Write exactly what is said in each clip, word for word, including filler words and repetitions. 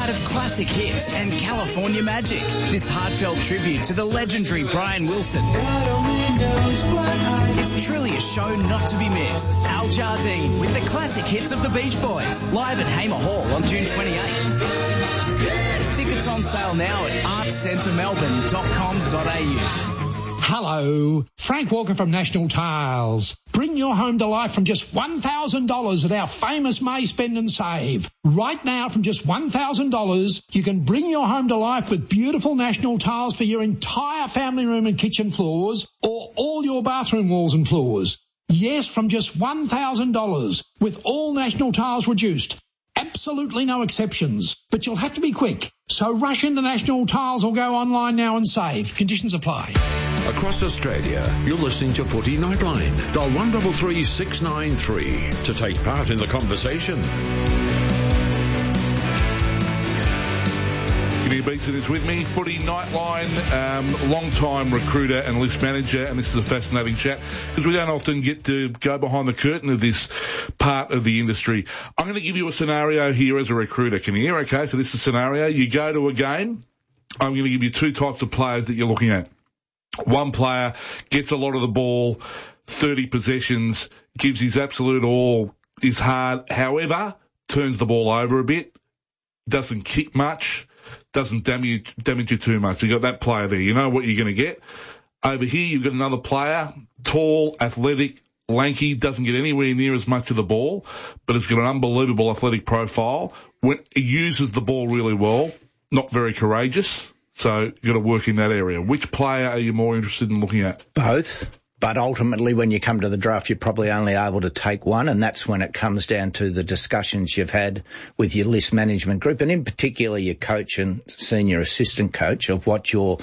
of classic hits and California magic. This heartfelt tribute to the legendary Brian Wilson is truly a show not to be missed. Al Jardine with the classic hits of the Beach Boys, live at Hamer Hall on June twenty-eighth. Tickets on sale now at arts centre melbourne dot com dot a u. Hello, Frank Walker from National Tiles. Bring your home to life from just one thousand dollars at our famous May Spend and Save. Right now, from just one thousand dollars, you can bring your home to life with beautiful National Tiles for your entire family room and kitchen floors, or all your bathroom walls and floors. Yes, from just one thousand dollars, with all National Tiles reduced. Absolutely no exceptions, but you'll have to be quick. So rush into National Tiles or go online now and save. Conditions apply. Across Australia, you're listening to Footy Nightline. Dial one three three six nine three to take part in the conversation. Kenny Beatson is with me, Footy Nightline, um, long-time recruiter and list manager, and this is a fascinating chat because we don't often get to go behind the curtain of this part of the industry. I'm going to give you a scenario here as a recruiter, can you hear? Okay, so this is a scenario. You go to a game. I'm going to give you two types of players that you're looking at. One player gets a lot of the ball, thirty possessions, gives his absolute all, is hard, however, turns the ball over a bit, doesn't kick much, doesn't damage, damage you too much. You've got that player there. You know what you're going to get. Over here, you've got another player, tall, athletic, lanky, doesn't get anywhere near as much of the ball, but has got an unbelievable athletic profile. When he uses the ball really well, not very courageous. So you've got to work in that area. Which player are you more interested in looking at? Both. But ultimately, when you come to the draft, you're probably only able to take one, and that's when it comes down to the discussions you've had with your list management group, and in particular your coach and senior assistant coach, of what your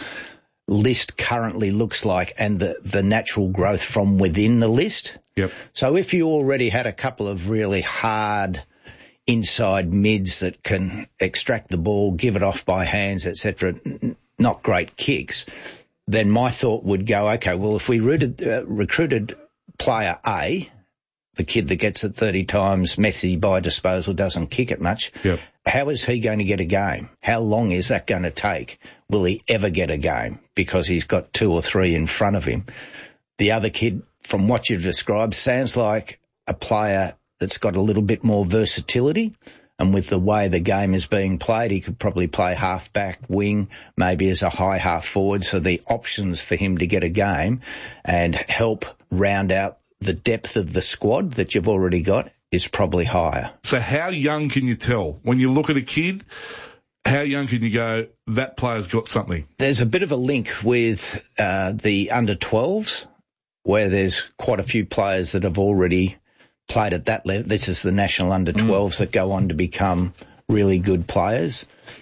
list currently looks like and the, the natural growth from within the list. Yep. So if you already had a couple of really hard inside mids that can extract the ball, give it off by hands, et cetera, not great kicks, then my thought would go, okay, well, if we rooted, uh, recruited player A, the kid that gets it thirty times, messy by disposal, doesn't kick it much, yep. How is he going to get a game? How long is that going to take? Will he ever get a game? Because he's got two or three in front of him. The other kid, from what you've described, sounds like a player that's got a little bit more versatility. And with the way the game is being played, he could probably play half-back, wing, maybe as a high half-forward. So the options for him to get a game and help round out the depth of the squad that you've already got is probably higher. So how young can you tell? When you look at a kid, how young can you go, that player's got something? There's a bit of a link with uh, the under twelves, where there's quite a few players that have already played at that level. This is the national under twelves mm. that go on to become really good players.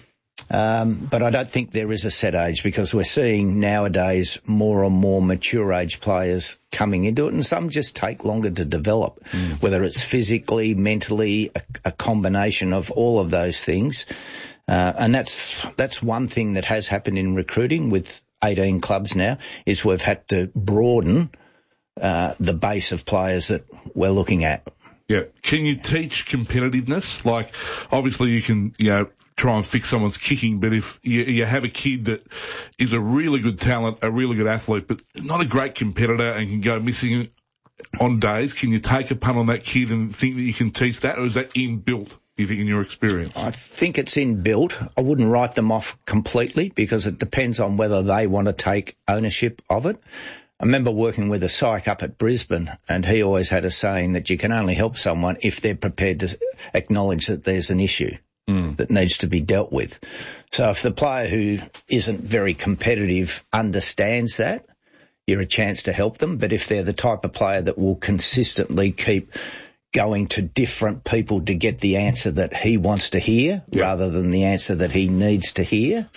Um, but I don't think there is a set age, because we're seeing nowadays more and more mature age players coming into it, and some just take longer to develop, mm. whether it's physically, mentally, a, a combination of all of those things. Uh, and that's, that's one thing that has happened in recruiting with eighteen clubs now, is we've had to broaden Uh, the base of players that we're looking at. Yeah. Can you teach competitiveness? Like, obviously you can, you know, try and fix someone's kicking, but if you, you have a kid that is a really good talent, a really good athlete, but not a great competitor and can go missing on days, can you take a punt on that kid and think that you can teach that, or is that inbuilt, do you think, in your experience? I think it's inbuilt. I wouldn't write them off completely, because it depends on whether they want to take ownership of it. I remember working with a psych up at Brisbane, and he always had a saying that you can only help someone if they're prepared to acknowledge that there's an issue mm. that needs to be dealt with. So if the player who isn't very competitive understands that, you're a chance to help them. But if they're the type of player that will consistently keep going to different people to get the answer that he wants to hear yep. rather than the answer that he needs to hear,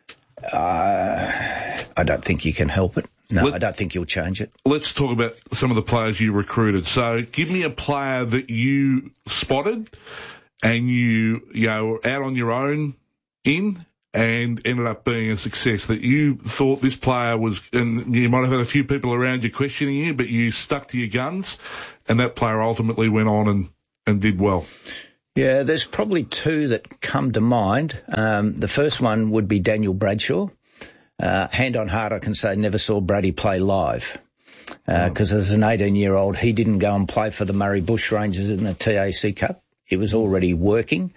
uh, I don't think you can help it. No, Let, I don't think you'll change it. Let's talk about some of the players you recruited. So give me a player that you spotted and you, you know, were out on your own in and ended up being a success, that you thought this player was, and you might have had a few people around you questioning you, but you stuck to your guns, and that player ultimately went on and, and did well. Yeah, there's probably two that come to mind. Um, the first one would be Daniel Bradshaw. Uh, hand on heart, I can say never saw Brady play live. Because uh, as an eighteen-year-old, he didn't go and play for the Murray Bushrangers in the T A C Cup. He was already working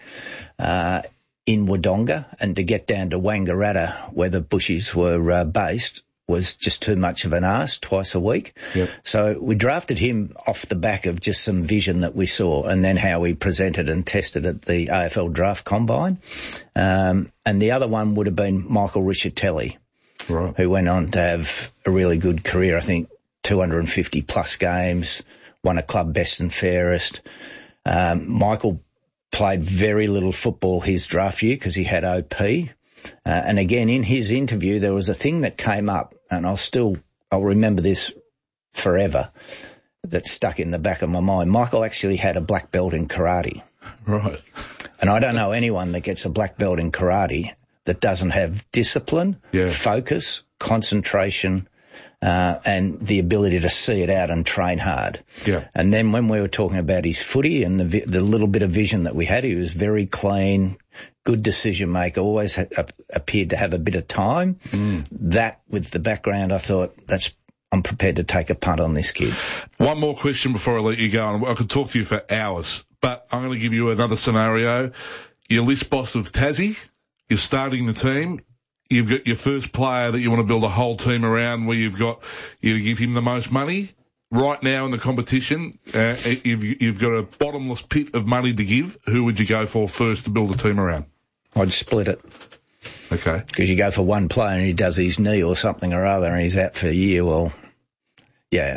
uh, in Wodonga, and to get down to Wangaratta, where the Bushies were uh, based, was just too much of an ask twice a week. Yep. So we drafted him off the back of just some vision that we saw, and then how he presented and tested at the A F L Draft Combine. Um, and the other one would have been Michael Riccitelli, right, who went on to have a really good career, I think two hundred fifty plus games, won a club best and fairest. Um, Michael played very little football his draft year because he had O P. Uh, and again, in his interview, there was a thing that came up, and I'll still, I'll remember this forever, that stuck in the back of my mind. Michael actually had a black belt in karate. Right. And I don't know anyone that gets a black belt in karate that doesn't have discipline, yeah. focus, concentration, uh, and the ability to see it out and train hard. Yeah. And then when we were talking about his footy and the vi- the little bit of vision that we had, he was very clean, good decision maker, always ha- appeared to have a bit of time. Mm. That, with the background, I thought, that's I'm prepared to take a punt on this kid. One more question before I let you go, and I could talk to you for hours, but I'm going to give you another scenario. You're list boss of Tassie, you're starting the team, you've got your first player that you want to build a whole team around where you've got, you give him the most money. Right now in the competition, uh, you've, you've got a bottomless pit of money to give. Who would you go for first to build a team around? I'd split it. Okay. Because you go for one player and he does his knee or something or other and he's out for a year. Well, yeah,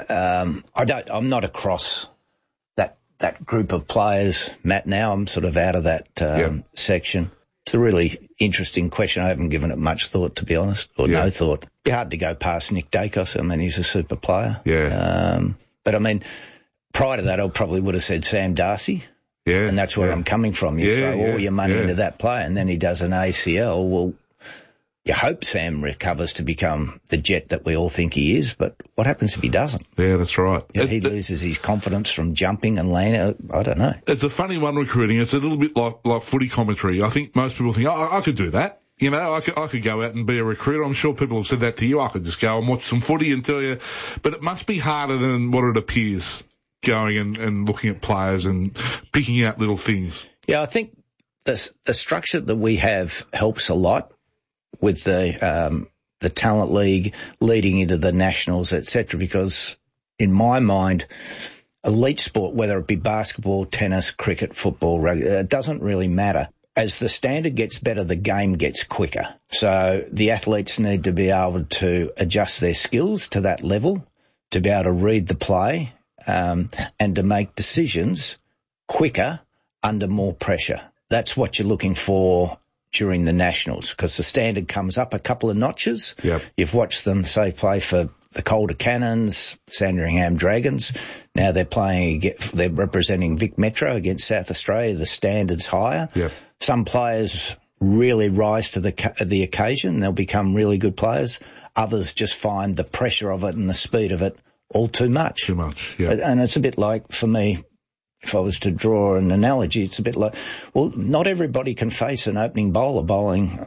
um, I don't, I'm not across that, that group of players, Matt, now. I'm sort of out of that, um, yep. section. It's a really interesting question. I haven't given it much thought, to be honest, or yeah. no thought. It'd be hard to go past Nick Dacos. I mean, he's a super player. Yeah. Um, but I mean, prior to that, I probably would have said Sam Darcy. Yeah. And that's where yeah. I'm coming from. You yeah, throw yeah, all your money yeah. into that player and then he does an A C L. Well, you hope Sam recovers to become the jet that we all think he is, but what happens if he doesn't? Yeah, that's right. You know, it, he it, loses his confidence from jumping and landing. I don't know. It's a funny one, recruiting. It's a little bit like, like footy commentary. I think most people think, oh, I could do that. You know, I could, I could go out and be a recruiter. I'm sure people have said that to you. I could just go and watch some footy and tell you. But it must be harder than what it appears, going and, and looking at players and picking out little things. Yeah, I think the, the structure that we have helps a lot with the um, the talent league leading into the nationals, et cetera, because in my mind, elite sport, whether it be basketball, tennis, cricket, football, rugby, it doesn't really matter. As the standard gets better, the game gets quicker. So the athletes need to be able to adjust their skills to that level, to be able to read the play, um, and to make decisions quicker under more pressure. That's what you're looking for during the nationals, because the standard comes up a couple of notches. Yep. You've watched them, say, play for the Calder Cannons, Sandringham Dragons. Now they're playing, they're representing Vic Metro against South Australia. The standard's higher. Yep. Some players really rise to the the occasion. They'll become really good players. Others just find the pressure of it and the speed of it all too much. Too much, yeah. And it's a bit like, for me, if I was to draw an analogy, it's a bit like, well, not everybody can face an opening bowler bowling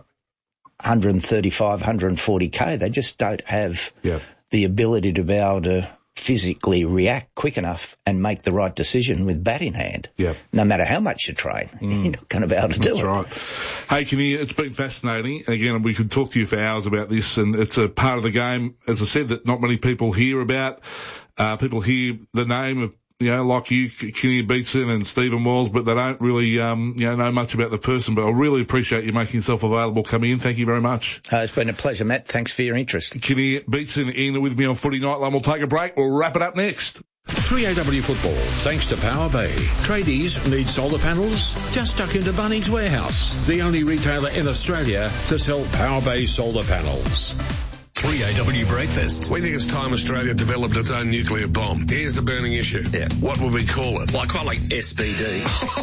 one thirty-five, one forty K. They just don't have yep. the ability to be able to physically react quick enough and make the right decision with bat in hand. Yep. No matter how much you train, mm. you're not going to be able to do That's it. right. Hey, Kenny, it's been fascinating. Again, we could talk to you for hours about this, and it's a part of the game, as I said, that not many people hear about. Uh, people hear the name of, you know, like you, Kenny Beatson and Stephen Walls, but they don't really, um, you know, know much about the person. But I really appreciate you making yourself available coming in. Thank you very much. Uh, it's been a pleasure, Matt. Thanks for your interest. Kenny Beatson in with me on Footy Nightline. We'll take a break. We'll wrap it up next. three A W Football, thanks to Power Bay. Tradies need solar panels? Just duck into Bunnings Warehouse, the only retailer in Australia to sell Power Bay solar panels. three A W Breakfast. We think it's time Australia developed its own nuclear bomb. Here's the burning issue. Yeah. What would we call it? Well, I quite like S B D.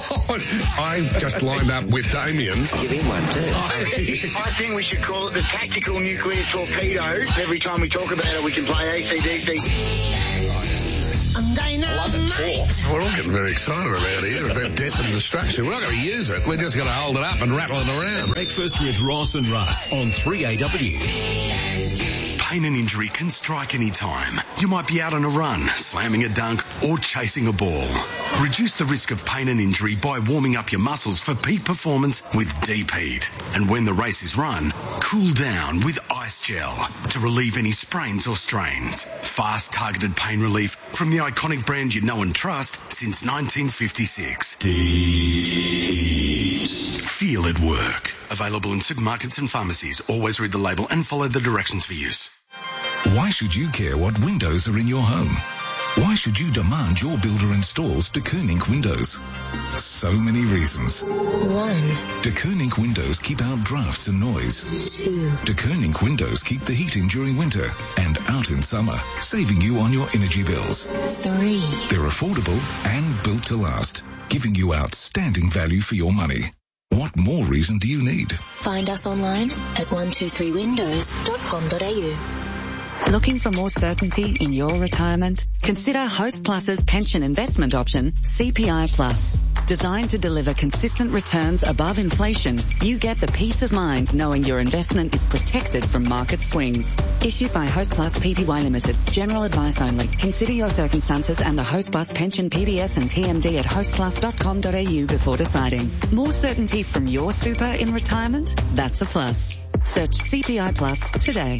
I've just lined up with Damien. Give him one too. I think we should call it the tactical nuclear torpedo. Every time we talk about it, we can play A C D C. We're all getting very excited around here about death and destruction. We're not going to use it. We're just going to hold it up and rattle it around. Breakfast with Ross and Russ on three A W. Pain and injury can strike any time. You might be out on a run, slamming a dunk, or chasing a ball. Reduce the risk of pain and injury by warming up your muscles for peak performance with Deep Heat. And when the race is run, cool down with Ice Gel to relieve any sprains or strains. Fast, targeted pain relief from the iconic brand you know and trust since nineteen fifty-six. Deep Heat. Feel it work. Available in supermarkets and pharmacies. Always read the label and follow the directions for use. Why should you care what windows are in your home? Why should you demand your builder installs De Koning windows? So many reasons. One. De Koning windows keep out drafts and noise. Two. De Koning windows keep the heat in during winter and out in summer, saving you on your energy bills. Three. They're affordable and built to last, giving you outstanding value for your money. What more reason do you need? Find us online at one two three windows dot com dot a u. Looking for more certainty in your retirement? Consider Host Plus's pension investment option, C P I Plus. Designed to deliver consistent returns above inflation, you get the peace of mind knowing your investment is protected from market swings. Issued by Host Plus Pty Limited. General advice only. Consider your circumstances and the Host Plus pension P D S and T M D at host plus dot com dot a u before deciding. More certainty from your super in retirement? That's a plus. Search C P I Plus today.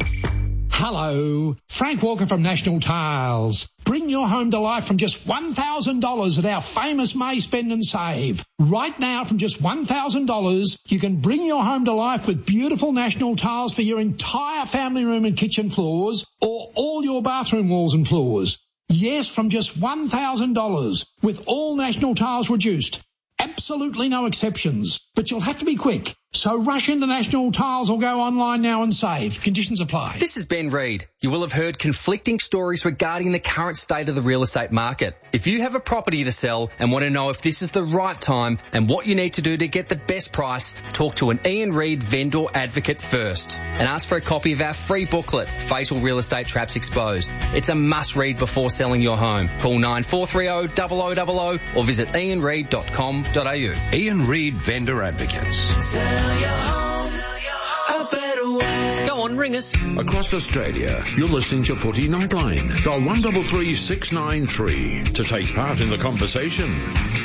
Hello, Frank Walker from National Tiles. Bring your home to life from just one thousand dollars at our famous May Spend and Save. Right now, from just one thousand dollars, you can bring your home to life with beautiful National Tiles for your entire family room and kitchen floors, or all your bathroom walls and floors. Yes, from just one thousand dollars, with all National Tiles reduced. Absolutely no exceptions, but you'll have to be quick. So rush into National Tiles or go online now and save. Conditions apply. This is Ben Reid. You will have heard conflicting stories regarding the current state of the real estate market. If you have a property to sell and want to know if this is the right time and what you need to do to get the best price, talk to an Ian Reid vendor advocate first and ask for a copy of our free booklet, Fatal Real Estate Traps Exposed. It's a must read before selling your home. Call nine four three zero, zero zero zero zero or visit ian reid dot com dot a u. Ian Reid Vendor Advocates. Sell your home a better way. Go on, ring us. Across Australia, you're listening to Footy Nightline. Dial one three three six nine three to take part in the conversation.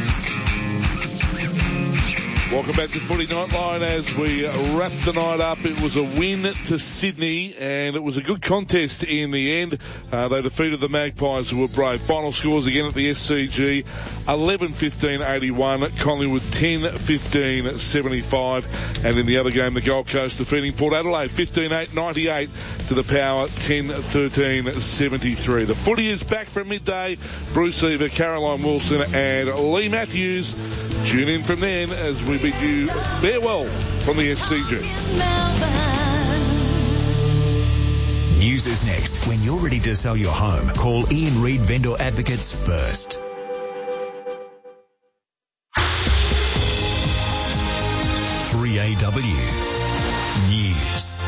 Welcome back to Footy Nightline as we wrap the night up. It was a win to Sydney and it was a good contest in the end. Uh, they defeated the Magpies who were brave. Final scores again at the S C G, eleven fifteen eighty-one, Collingwood ten fifteen seventy-five, and in the other game the Gold Coast defeating Port Adelaide fifteen eight ninety-eight to the Power ten thirteen seventy-three. The footy is back from midday. Bruce Eva, Caroline Wilson and Lee Matthews. Tune in from then as we bid you farewell from the S C G. News is next. When you're ready to sell your home, call Ian Reid Vendor Advocates first. three A W News.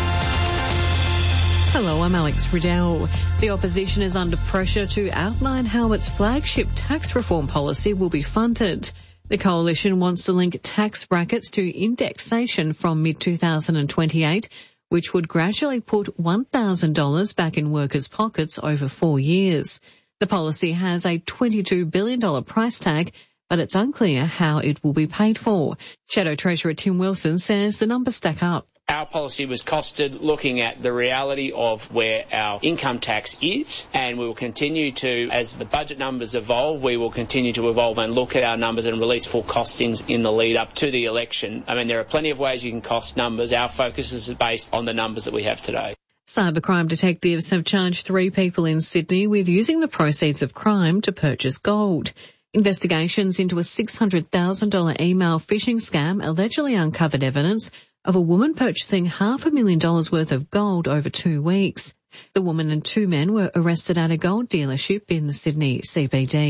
Hello, I'm Alex Riddell. The opposition is under pressure to outline how its flagship tax reform policy will be funded. The coalition wants to link tax brackets to indexation from mid twenty twenty-eight, which would gradually put one thousand dollars back in workers' pockets over four years. The policy has a twenty-two billion dollars price tag, but it's unclear how it will be paid for. Shadow Treasurer Tim Wilson says the numbers stack up. Our policy was costed looking at the reality of where our income tax is, and we will continue to, as the budget numbers evolve, we will continue to evolve and look at our numbers and release full costings in the lead up to the election. I mean, there are plenty of ways you can cost numbers. Our focus is based on the numbers that we have today. Cybercrime detectives have charged three people in Sydney with using the proceeds of crime to purchase gold. Investigations into a six hundred thousand dollars email phishing scam allegedly uncovered evidence of a woman purchasing half a million dollars worth of gold over two weeks. The woman and two men were arrested at a gold dealership in the Sydney C B D.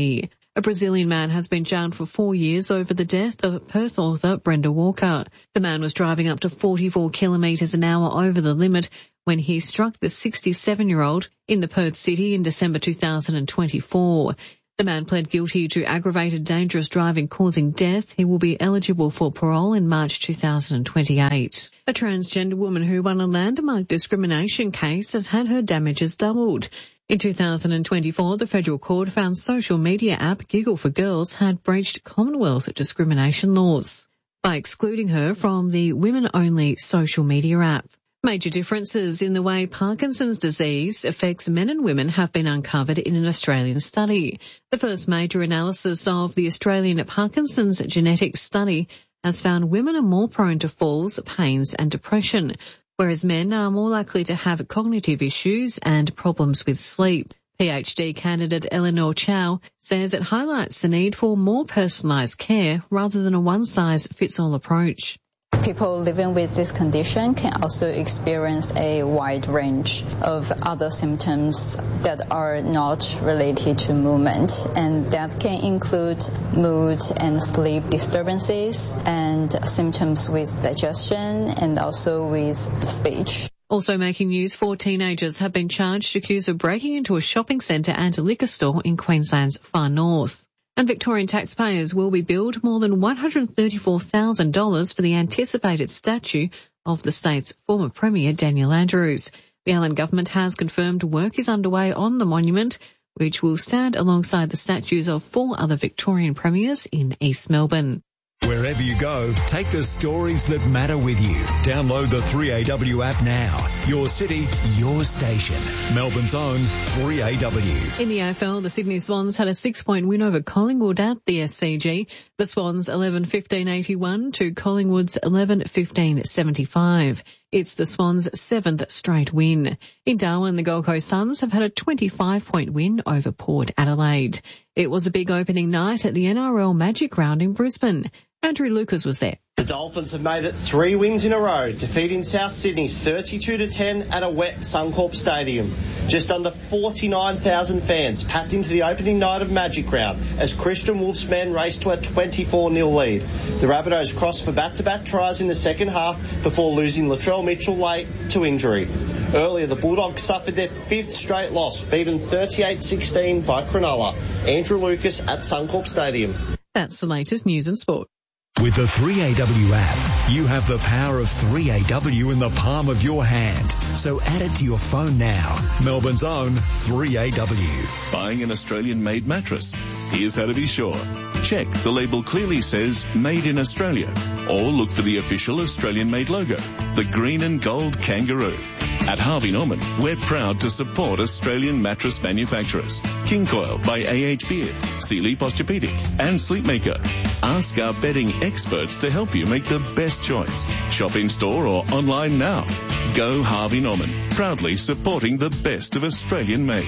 A Brazilian man has been jailed for four years over the death of Perth author Brenda Walker. The man was driving up to forty-four kilometres an hour over the limit when he struck the sixty-seven-year-old in the Perth city in December two thousand twenty-four. The man pled guilty to aggravated dangerous driving causing death. He will be eligible for parole in March two thousand twenty-eight. A transgender woman who won a landmark discrimination case has had her damages doubled. In two thousand twenty-four, the federal court found social media app Giggle for Girls had breached Commonwealth discrimination laws by excluding her from the women-only social media app. Major differences in the way Parkinson's disease affects men and women have been uncovered in an Australian study. The first major analysis of the Australian Parkinson's genetics study has found women are more prone to falls, pains and depression, whereas men are more likely to have cognitive issues and problems with sleep. PhD candidate Eleanor Chow says it highlights the need for more personalised care rather than a one-size-fits-all approach. People living with this condition can also experience a wide range of other symptoms that are not related to movement, and that can include mood and sleep disturbances and symptoms with digestion and also with speech. Also making news, four teenagers have been charged accused of breaking into a shopping centre and a liquor store in Queensland's far north. And Victorian taxpayers will be billed more than one hundred thirty-four thousand dollars for the anticipated statue of the state's former Premier Daniel Andrews. The Allen government has confirmed work is underway on the monument, which will stand alongside the statues of four other Victorian premiers in East Melbourne. Wherever you go, take the stories that matter with you. Download the three A W app now. Your city, your station. Melbourne's own three A W. In the A F L, the Sydney Swans had a six-point win over Collingwood at the S C G. The Swans eleven fifteen eighty-one to Collingwood's eleven fifteen seventy-five. It's the Swans' seventh straight win. In Darwin, the Gold Coast Suns have had a twenty-five point win over Port Adelaide. It was a big opening night at the N R L Magic Round in Brisbane. Andrew Lucas was there. The Dolphins have made it three wins in a row, defeating South Sydney thirty-two to ten at a wet Suncorp Stadium. Just under forty-nine thousand fans packed into the opening night of Magic Round as Christian Wolf's men raced to a twenty-four nil lead. The Rabbitohs crossed for back-to-back tries in the second half before losing Latrell Mitchell late to injury. Earlier, the Bulldogs suffered their fifth straight loss, beaten thirty-eight sixteen by Cronulla. Andrew Lucas at Suncorp Stadium. That's the latest news and sport. With the three A W app, you have the power of three A W in the palm of your hand. So add it to your phone now. Melbourne's own three A W. Buying an Australian-made mattress? Here's how to be sure. Check the label clearly says Made in Australia, or look for the official Australian-made logo, the green and gold kangaroo. At Harvey Norman, we're proud to support Australian mattress manufacturers. King Coil by A H Beard, Sealy Posturepedic and Sleepmaker. Ask our bedding experts to help you make the best choice. Shop in store or online now. Go Harvey Norman, proudly supporting the best of Australian made.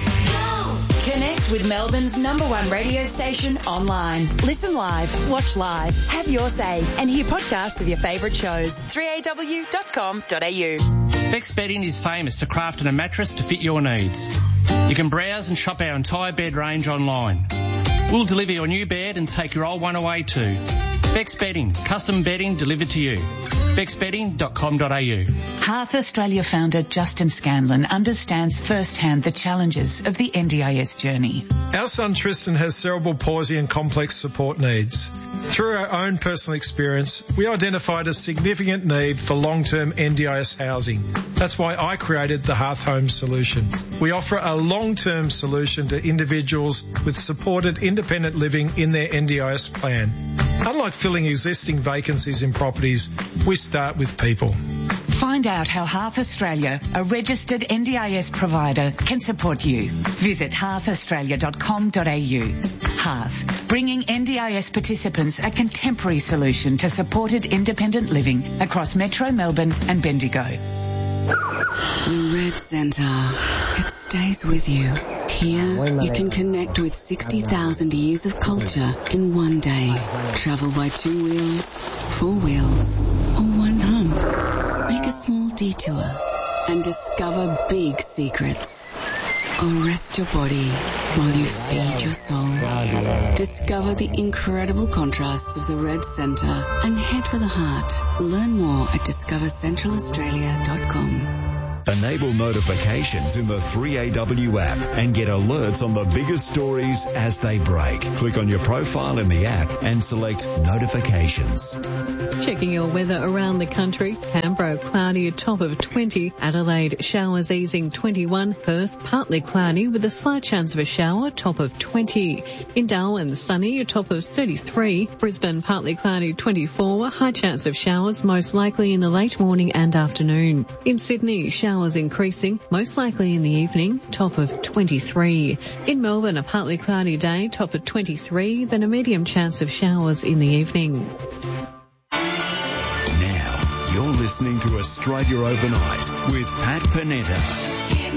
Connect with Melbourne's number one radio station online. Listen live, watch live, have your say, and hear podcasts of your favourite shows. three A W dot com dot A U. Beck's Bedding is famous for crafting a mattress to fit your needs. You can browse and shop our entire bed range online. We'll deliver your new bed and take your old one away too. Beck's Bedding, custom bedding delivered to you. becks bedding dot com dot A U. Hearth Australia founder Justin Scanlon understands firsthand the challenges of the N D I S journey. Our son Tristan has cerebral palsy and complex support needs. Through our own personal experience, we identified a significant need for long-term N D I S housing. That's why I created the Hearth Homes solution. We offer a long-term solution to individuals with supported independent living in their N D I S plan. Unlike filling existing vacancies in properties, we start with people. Find out how Hearth Australia, a registered N D I S provider, can support you. Visit hearth australia dot com dot A U. Hearth, bringing N D I S participants a contemporary solution to supported independent living across Metro Melbourne and Bendigo. The Red Centre. It stays with you. Here, you can connect with sixty thousand years of culture in one day. Travel by two wheels, four wheels, or one hump. Make a small detour and discover big secrets or rest your body while you feed your soul. Discover the incredible contrasts of the Red Centre and head for the heart. Learn more at discover central australia dot com. Enable notifications in the three A W app and get alerts on the biggest stories as they break. Click on your profile in the app and select notifications. Checking your weather around the country. Canberra, cloudy, a top of twenty. Adelaide, showers easing twenty-one. Perth, partly cloudy with a slight chance of a shower, top of twenty. In Darwin, sunny, a top of thirty-three. Brisbane, partly cloudy, twenty-four. High chance of showers, most likely in the late morning and afternoon. In Sydney, showers increasing, most likely in the evening, top of twenty-three. In Melbourne, a partly cloudy day, top of twenty-three, then a medium chance of showers in the evening. Now, you're listening to Australia Overnight with Pat Panetta.